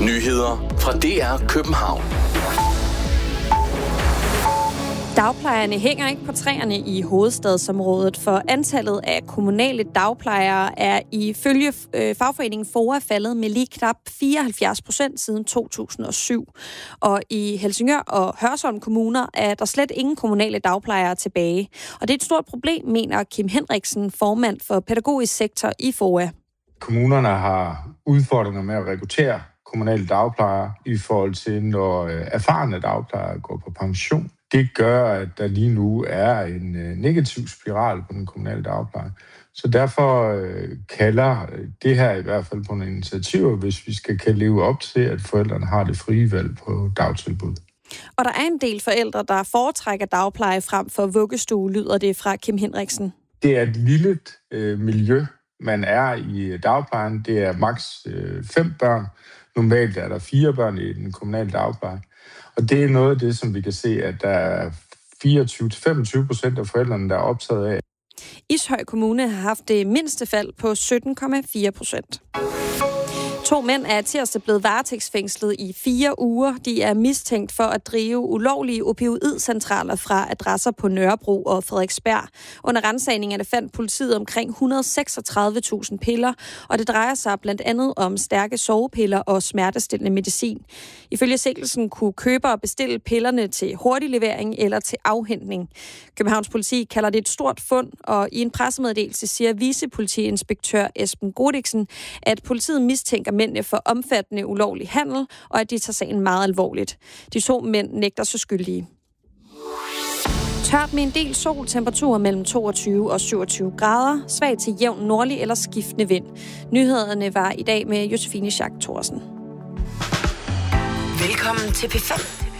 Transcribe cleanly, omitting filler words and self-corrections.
Nyheder fra DR København. Dagplejerne hænger ikke på træerne i hovedstadsområdet, for antallet af kommunale dagplejere er ifølge fagforeningen FOA faldet med lige knap 74% siden 2007. Og i Helsingør og Hørsholm kommuner er der slet ingen kommunale dagplejere tilbage. Og det er et stort problem, mener Kim Henriksen, formand for pædagogisk sektor i FOA. Kommunerne har udfordringer med at rekruttere kommunale dagplejere i forhold til, når erfarne dagplejere går på pension. Det gør, at der lige nu er en negativ spiral på den kommunale dagpleje. Så derfor kalder det her i hvert fald på nogle initiativer, hvis vi skal leve op til, at forældrene har det frie valg på dagtilbud. Og der er en del forældre, der foretrækker dagpleje frem for vuggestue, lyder det fra Kim Henriksen. Det er et lille miljø, man er i dagplejen. Det er maks 5 børn. Normalt er der 4 børn i den kommunale dagpleje. Og det er noget af det, som vi kan se, at der er 24-25% af forældrene, der er optaget af. Ishøj Kommune har haft det mindste fald på 17,4%. 2 mænd er tirsdag blevet varetægtsfængslet i 4 uger. De er mistænkt for at drive ulovlige opioidcentraler fra adresser på Nørrebro og Frederiksberg. Under ransagningerne fandt politiet omkring 136.000 piller, og det drejer sig blandt andet om stærke sovepiller og smertestillende medicin. Ifølge sigtelsen kunne købere bestille pillerne til hurtig levering eller til afhentning. Københavns politi kalder det et stort fund, og i en pressemeddelelse siger vicepolitiinspektør Esben Godiksen, at politiet mistænker mændene for omfattende ulovlig handel, og at de tager sagen meget alvorligt. De 2 mænd nægter sig skyldige. Tørt med en del sol, temperaturer mellem 22 og 27 grader, svag til jævn nordlig eller skiftende vind. Nyhederne var i dag med Josefine Schack Thorsen. Velkommen til P5.